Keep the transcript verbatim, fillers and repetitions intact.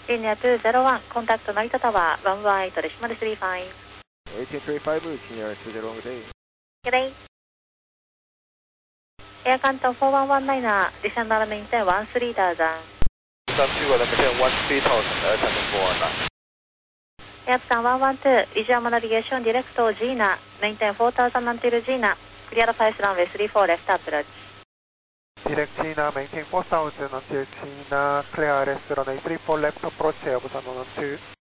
リニアにゼロいち、コンタクト成田タワー、ワンワンエイトで島でスリーファイブ。 エイティースリーファイブ、リニアにゼロいち、グデイ。 グデイ。エア関東フォーワンワンナイナー、ディシャンダーメインテンワンスリーターザン。 三七五的maintain one three thousand, air traffic four one nine. エアプさんワンワンツー、ビジュアルナビゲーションディレクトジーナ、メインテンフォーターザンナンティルジーナ、クリアラファイスランウェイスリーフォーレフトアプローチ。 Direct China, maintain four thousand until China, clear rest runway three four left approach, Airbus one one two.